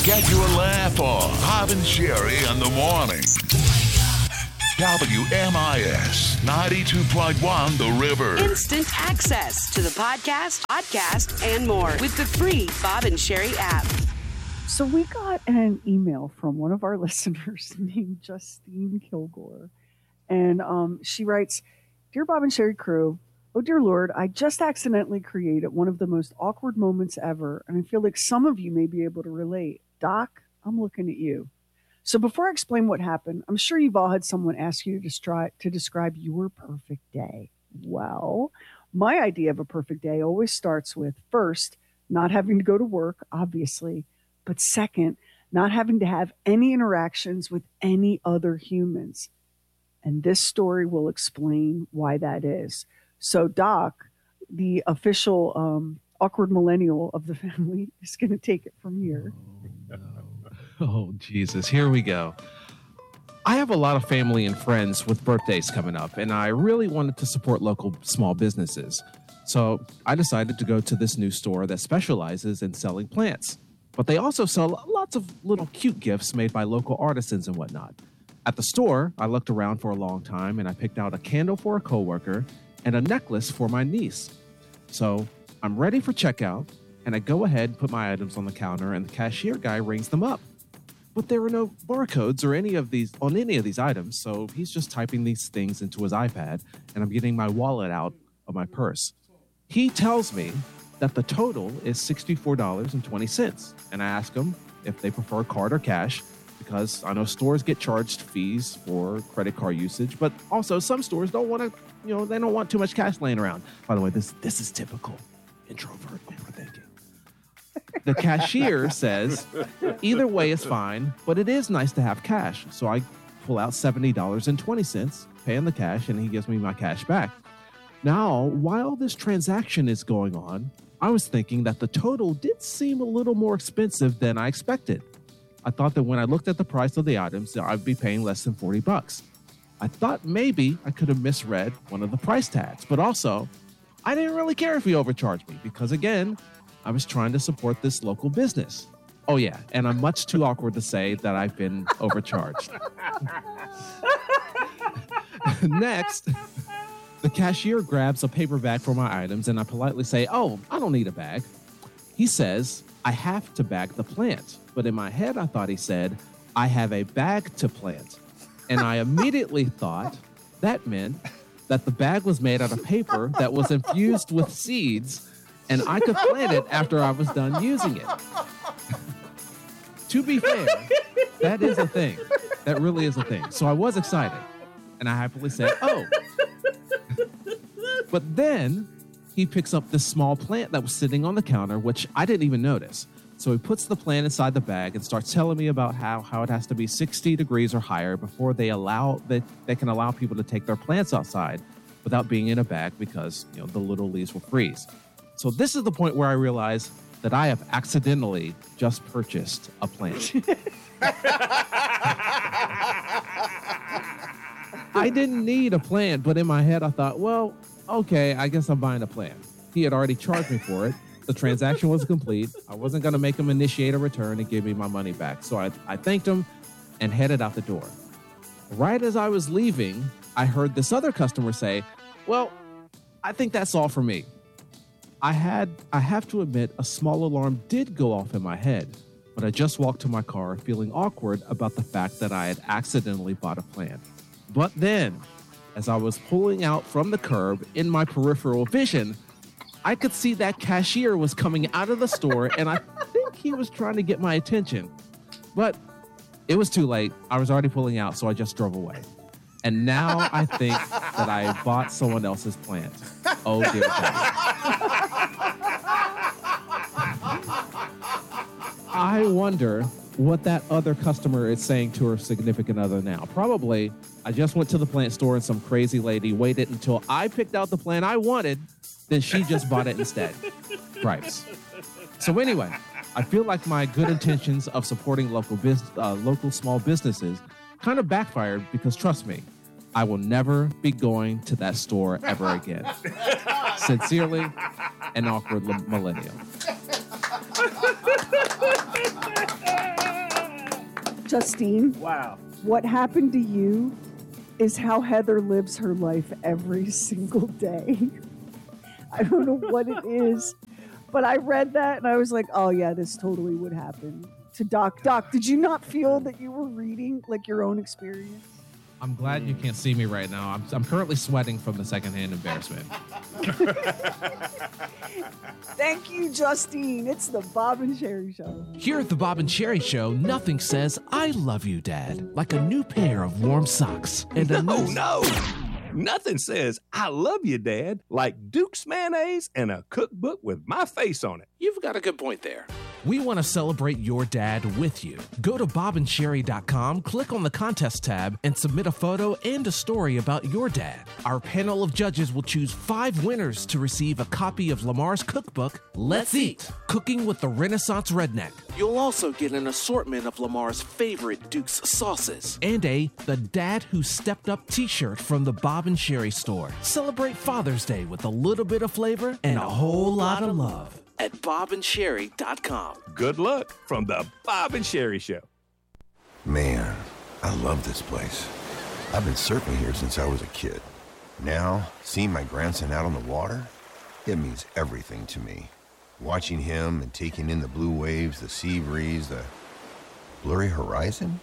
Get your laugh on. Bob and Sherry in the morning. WMIS 92.1 The River. Instant access to the podcast, and more with the free Bob and Sherry app. So we got an email from one of our listeners named Justine Kilgore. And she writes, "Dear Bob and Sherry crew, oh dear Lord, I just accidentally created one of the most awkward moments ever. And I feel like some of you may be able to relate. Doc, I'm looking at you. So before I explain what happened, I'm sure you've all had someone ask you to describe your perfect day. Well, my idea of a perfect day always starts with, first, not having to go to work, obviously, but second, not having to have any interactions with any other humans. And this story will explain why that is. So Doc, the official awkward millennial of the family, is going to take it from here. Oh, Jesus. Here we go. I have a lot of family and friends with birthdays coming up, and I really wanted to support local small businesses. So I decided to go to this new store that specializes in selling plants. But they also sell lots of little cute gifts made by local artisans and whatnot. At the store, I looked around for a long time, and I picked out a candle for a coworker and a necklace for my niece. So I'm ready for checkout, and I go ahead and put my items on the counter, and the cashier guy rings them up. But there were no barcodes or any of these items, so he's just typing these things into his iPad, and I'm getting my wallet out of my purse. He tells me that the total is $64.20, and I ask him if they prefer card or cash, because I know stores get charged fees for credit card usage, but also some stores don't want to, they don't want too much cash laying around. By the way, this is typical introvert overthinking. The cashier says, either way is fine, but it is nice to have cash. So I pull out $70.20, pay him the cash, and he gives me my cash back. Now, while this transaction is going on, I was thinking that the total did seem a little more expensive than I expected. I thought that when I looked at the price of the items, I'd be paying less than $40. I thought maybe I could have misread one of the price tags, but also I didn't really care if he overcharged me because, again, I was trying to support this local business. Oh, yeah, and I'm much too awkward to say that I've been overcharged. Next, the cashier grabs a paper bag for my items, and I politely say, "Oh, I don't need a bag." He says, "I have to bag the plant." But in my head, I thought he said, "I have a bag to plant." And I immediately thought that meant that the bag was made out of paper that was infused with seeds, and I could plant it after I was done using it. To be fair, that is a thing. That really is a thing. So I was excited, and I happily said, "Oh." But then he picks up this small plant that was sitting on the counter, which I didn't even notice. So he puts the plant inside the bag and starts telling me about how it has to be 60 degrees or higher before they can allow people to take their plants outside without being in a bag because the little leaves will freeze. So this is the point where I realize that I have accidentally just purchased a plant. I didn't need a plant, but in my head I thought, well, okay, I guess I'm buying a plant. He had already charged me for it. The transaction was complete. I wasn't going to make him initiate a return and give me my money back. So I thanked him and headed out the door. Right as I was leaving, I heard this other customer say, "Well, I think that's all for me." I have to admit, a small alarm did go off in my head, but I just walked to my car feeling awkward about the fact that I had accidentally bought a plant. But then, as I was pulling out from the curb in my peripheral vision, I could see that cashier was coming out of the store, and I think he was trying to get my attention. But it was too late. I was already pulling out, so I just drove away. And now I think that I bought someone else's plant. Oh, dear God. I wonder what that other customer is saying to her significant other now. Probably, I just went to the plant store and some crazy lady waited until I picked out the plant I wanted, then she just bought it instead. Price. So anyway, I feel like my good intentions of supporting local small businesses kind of backfired because, trust me, I will never be going to that store ever again. Sincerely, an awkward millennial. Justine. Wow. What happened to you is how Heather lives her life every single day. I don't know what it is, but I read that and I was like, oh yeah, this totally would happen to Doc. Doc, did you not feel that you were reading like your own experience? I'm glad you can't see me right now. I'm currently sweating from the secondhand embarrassment. Thank you, Justine. It's the Bob and Sherry Show. Here at the Bob and Sherry Show, nothing says I love you, Dad, like a new pair of warm socks. And No. Nothing says I love you, Dad, like Duke's mayonnaise and a cookbook with my face on it. You've got a good point there. We want to celebrate your dad with you. Go to bobandsherry.com, click on the contest tab, and submit a photo and a story about your dad. Our panel of judges will choose 5 winners to receive a copy of Lamar's cookbook, Let's Eat, Cooking with the Renaissance Redneck. You'll also get an assortment of Lamar's favorite Duke's sauces and The Dad Who Stepped Up t-shirt from the Bob and Sherry store. Celebrate Father's Day with a little bit of flavor and a whole lot of love at bobandsherry.com. Good luck from the Bob and Sherry Show. Man, I love this place. I've been surfing here since I was a kid. Now, seeing my grandson out on the water, it means everything to me. Watching him and taking in the blue waves, the sea breeze, the blurry horizon.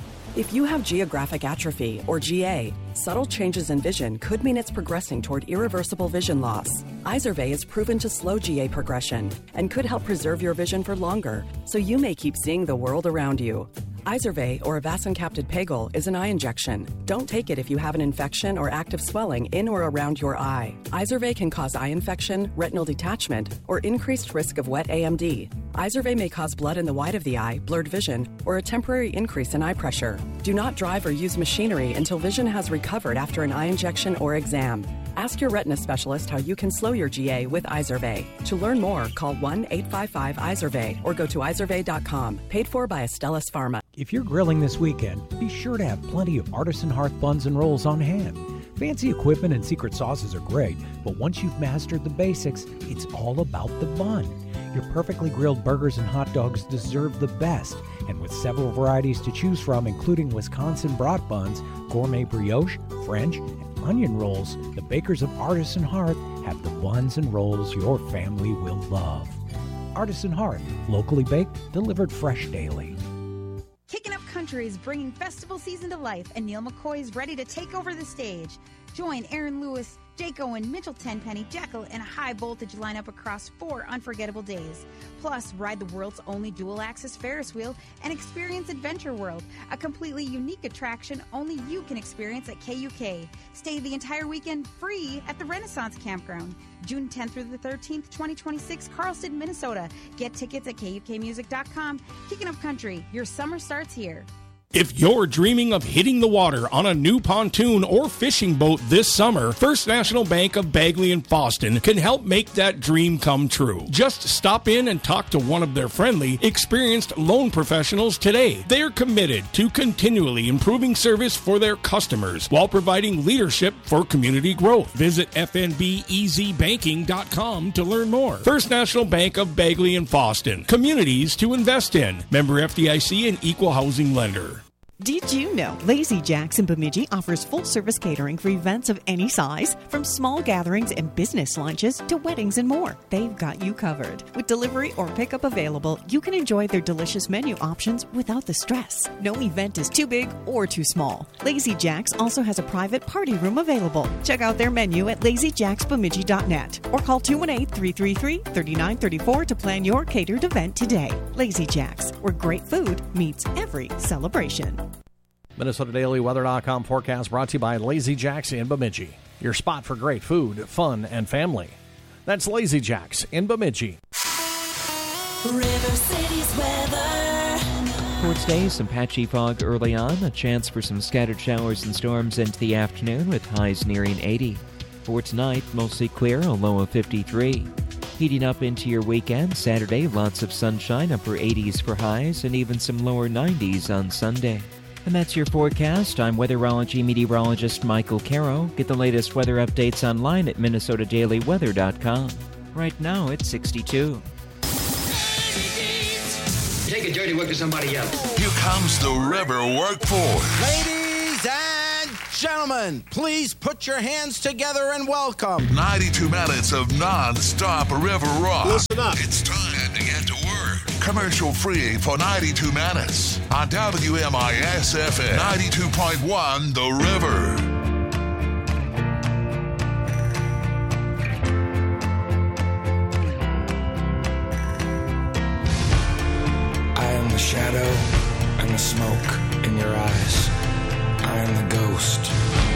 If you have geographic atrophy, or GA, subtle changes in vision could mean it's progressing toward irreversible vision loss. Izervay is proven to slow GA progression and could help preserve your vision for longer, so you may keep seeing the world around you. Izervay, or avacincaptad pegol, is an eye injection. Don't take it if you have an infection or active swelling in or around your eye. Izervay can cause eye infection, retinal detachment, or increased risk of wet AMD. Izervay may cause blood in the white of the eye, blurred vision, or a temporary increase in eye pressure. Do not drive or use machinery until vision has recovered after an eye injection or exam. Ask your retina specialist how you can slow your GA with Izervay. To learn more, call 1-855-IZERVAY or go to izervay.com. Paid for by Astellas Pharma. If you're grilling this weekend, be sure to have plenty of Artisan Hearth buns and rolls on hand. Fancy equipment and secret sauces are great, but once you've mastered the basics, it's all about the bun. Your perfectly grilled burgers and hot dogs deserve the best, and with several varieties to choose from, including Wisconsin brat buns, gourmet brioche, French, and onion rolls, the bakers of Artisan Hearth have the buns and rolls your family will love. Artisan Hearth, locally baked, delivered fresh daily. Kicking Up Country is bringing festival season to life, and Neil McCoy is ready to take over the stage. Join Aaron Lewis, Jake Owen, Mitchell Tenpenny, Jekyll, and a high-voltage lineup across 4 unforgettable days. Plus, ride the world's only dual-axis Ferris wheel and experience Adventure World, a completely unique attraction only you can experience at KUK. Stay the entire weekend free at the Renaissance Campground. June 10th through the 13th, 2026, Carlston, Minnesota. Get tickets at KUKmusic.com. Kicking Up Country, your summer starts here. If you're dreaming of hitting the water on a new pontoon or fishing boat this summer, First National Bank of Bagley and Fosston can help make that dream come true. Just stop in and talk to one of their friendly, experienced loan professionals today. They're committed to continually improving service for their customers while providing leadership for community growth. Visit fnbeasybanking.com to learn more. First National Bank of Bagley and Fosston. Communities to invest in. Member FDIC and equal housing lender. Did you know Lazy Jack's in Bemidji offers full-service catering for events of any size, from small gatherings and business lunches to weddings and more? They've got you covered. With delivery or pickup available, you can enjoy their delicious menu options without the stress. No event is too big or too small. Lazy Jack's also has a private party room available. Check out their menu at lazyjacksbemidji.net or call 218-333-3934 to plan your catered event today. Lazy Jack's, where great food meets every celebration. MinnesotaDailyWeather.com forecast brought to you by Lazy Jack's in Bemidji. Your spot for great food, fun, and family. That's Lazy Jack's in Bemidji. River City's weather. For today, some patchy fog early on, a chance for some scattered showers and storms into the afternoon with highs nearing 80. For tonight, mostly clear, a low of 53. Heating up into your weekend, Saturday, lots of sunshine, upper 80s for highs, and even some lower 90s on Sunday. And that's your forecast. I'm weatherology meteorologist Michael Caro. Get the latest weather updates online at MinnesotaDailyWeather.com. Right now, it's 62. take a dirty work to somebody else. Here comes the river workforce. Ladies and gentlemen, please put your hands together and welcome 92 minutes of non-stop river rock. Listen up. It's time to get to work. Commercial free for 92 minutes on WMIS FM 92.1 The River. The shadow and the smoke in your eyes. I am the ghost